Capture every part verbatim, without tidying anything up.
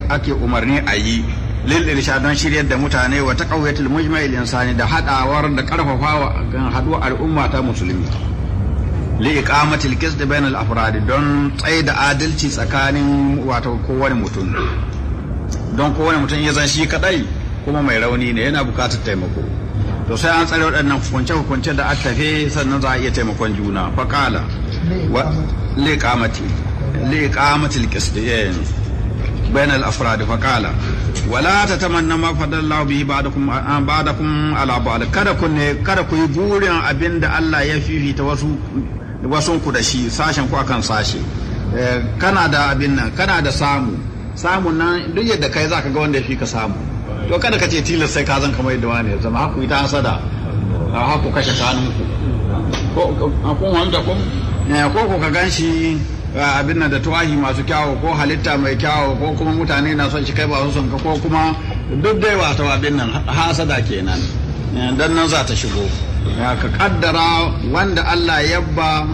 ake umarni a yi lil irshad don shiryar da mutane wa taqawiyatul mujma'il insani da hadawar da karfafawa gan haduwar al'umma ta musulmi li iqamatil qisd bainal afrad don tsaye da adalci tsakanin wato kowane mutum don kowane mutum ya zan shi kadai kuma mai rauni ne yana bukatar taimako to sai an tsare waɗannan hukunce-hukunce da aka tafe sannan za a iya taimakon juna faƙala li iqamati li iqamatil qisd bainal afrad faƙala wala tatamanna ma fadallahu bihi ba'dakum ba'dakum ala ba'd kada ku ne kada ku yi burin abinda Allah ya fifita wasu wasun ku da shi sashen ku akan sashe kana da abin nan kana da samu samun nan duk yadda kai zaka ga wanda ya fi ka samu to kada ka ce tilas sai ka zan kamar yadda wani ya zama haku ita hasada haku kashe kanunku ko kun wanda kun ko ko ka ganshi abin nan da tuwahi masu kyawu ko halitta mai kyawu ko kuma mutane na son shi kai ba son ka ko kuma duk dai wato abin nan hasada kenan dan nan za ta shigo ka kaddara wanda Allah ya ba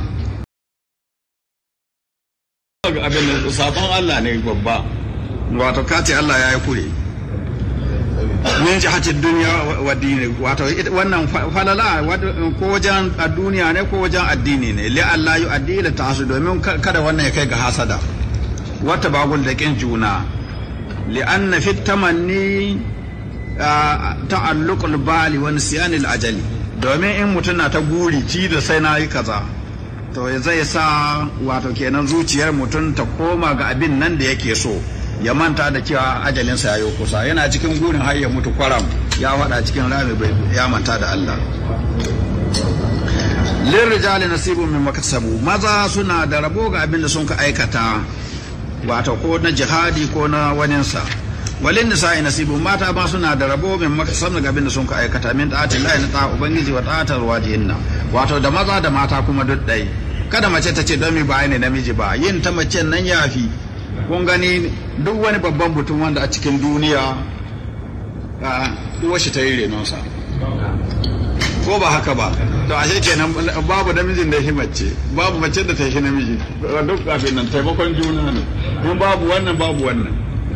abin nan sabon Allah ne babba wato kace Allah ya yi kure min jihatin duniya wa dini wato wannan falala ko wajen duniya ne ko wajen addini ne li Allah yu addila tasu domin kada wannan ya kai ga hasada wata bagul da kin juna li anna fi tamanni ta'alluqul bali wa nisyanil ajali domin in mutum na ta guri ci da sai na yi kaza to zai sa wato kenan zuciyar mutum ta koma ga abin nan da yake so ya manta da cewa ajalinsa ya yi kusa yana cikin gurin har ya mutu kwaram ya wada cikin rami ya manta da Allah lil rijali nasibun min maktasabu maza suna da rabo ga abin da sun ka aikata wato ko na jihadi ko na waninsa walin nisa'i nasibun mata ba suna da rabo min maktasabu ga abin da sun ka aikata min ta'ati Allah na ta'a ubangiji wa ta'atar wajihinna wato da maza da mata kuma duk dai kada mace ta ce don mi ba ne namiji ba yin ta mace nan yafi kun gani duk wani babban mutum wanda a cikin duniya uwashi ta yi renonsa ko ba haka ba to ashe kenan babu namijin da ya mace babu mace da ta yi namiji duk abin nan taimakon juna ne in babu wannan babu wannan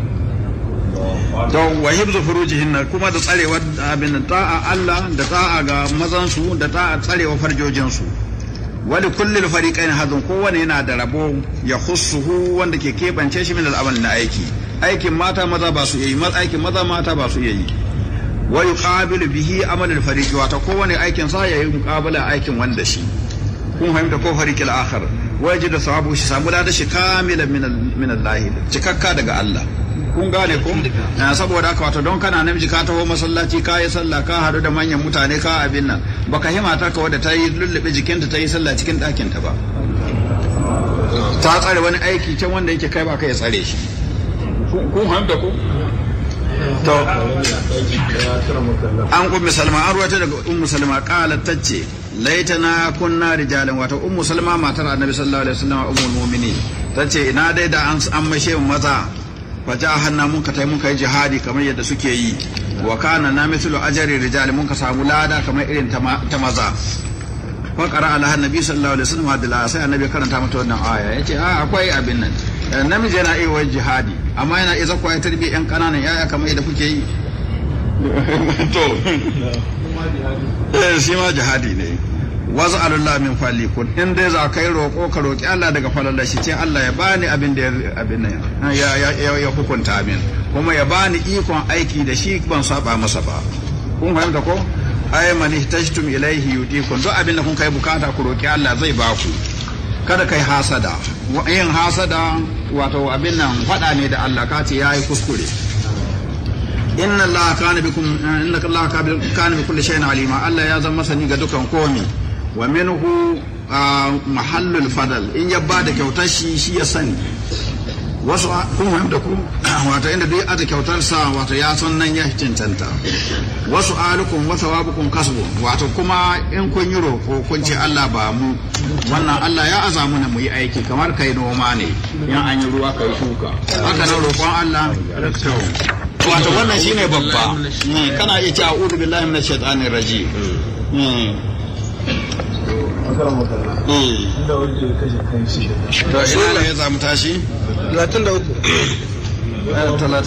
to wa hibzu furujihin kuma da tsarewar abin nan ta'a Allah da ta'a ga mazansu da ta'a tsarewa farjojinsu wali kullil fariqain hadun kowane yana da rabo ya khussuhu wanda ke kebance shi min al'amal na aiki aikin mata maza ba su yi aikin maza mata ba su yi wa yuqabilu bihi amal al fariq wa ta kowane aikin sa yayi muqabala aikin wanda shi kun fahimta ko fariqil akhar waje da sawabu shi samu da shi kamilan min min Allah cikakka daga Allah kun gane ko saboda haka wato don kana namiji ka taho masallaci ka yi sallah ka haɗu da manyan mutane ka abin nan baka himata ka wadda ta yi lullube jikinta ta yi sallah cikin ɗakin ta ba ta tsare wani aiki can wanda yake kai ba ka ya tsare shi kun hamda ko to an ummu salma an ruwata daga ummu salma qalat tace laitana kunna rijalan wato ummu salma matar annabi sallallahu alaihi wasallam ummul mu'minin tace ina dai da an an mashe maza faja hanna mun ka tai mun kai jihadi kamar yadda suke yi wa kana na mithlu ajri rijal mun ka samu lada kamar irin ta maza fa qara ala annabi sallallahu alaihi wasallam hadila sai annabi karanta mata wannan aya yace a akwai abin nan namiji yana iya wai jihadi amma yana iya zakwa ya tarbi yan kananan yaya kamar yadda kuke yi to eh shi ma jihadi ne waz'alullah min falikun in dai za kai roko ka roki Allah daga falalar shi ce Allah ya bani abin da abin nan ya ya ya hukunta min kuma ya bani ikon aiki da shi ban saba masa ba kun fahimta ko ay man ihtajtum ilayhi yutikum duk abin da kun kai bukata ku roki Allah zai ba ku kada kai hasada yin hasada wato abin nan fada ne da Allah ka ce yayi kuskure inna Allah kana bikum inna Allah kana bi kulli shay'in alima Allah ya zama sani ga dukan komai wa minhu mahallul fadal in ya bada kyautar shi shi ya sani wasu kun fahimta ku wato inda duk aka kyautar sa wato ya san nan ya cancanta wasu alukum wa thawabukum kasbu wato kuma in kun yi roko kun ce Allah ba mu wannan Allah ya azamu na mu yi aiki kamar kai noma ne in an yi ruwa kai shuka haka nan roƙon Allah wato wannan shine babba kana iya ce a'udhu billahi minash shaitanir rajim inda wanda ya kashe kan shi to ina ne za mu tashi talatin da uku